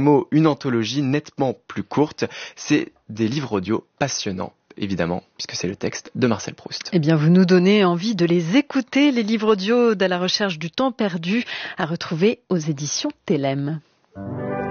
mot, une anthologie nettement plus courte. C'est des livres audio passionnants, évidemment, puisque c'est le texte de Marcel Proust. Eh bien, vous nous donnez envie de les écouter, les livres audio de la recherche du temps perdu, à retrouver aux éditions Télème.